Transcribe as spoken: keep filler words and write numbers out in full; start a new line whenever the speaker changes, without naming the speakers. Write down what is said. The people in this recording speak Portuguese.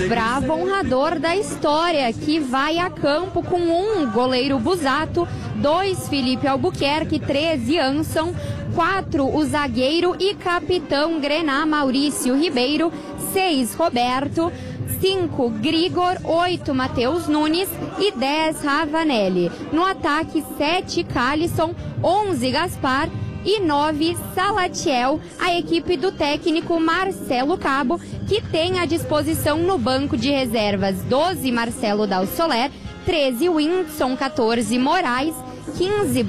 bravo honrador da história, que vai a campo com um goleiro Busato, dois Felipe Albuquerque, três Jansson, quatro o zagueiro e capitão Grená Maurício Ribeiro, seis Roberto, cinco Grigor, oito Matheus Nunes e dez Ravanelli. No ataque, sete Calisson, onze Gaspar e nove Salatiel, a equipe do técnico Marcelo Cabo, que tem à disposição no banco de reservas doze Marcelo Dal Soler, treze Whindersson, quatorze Moraes, quinze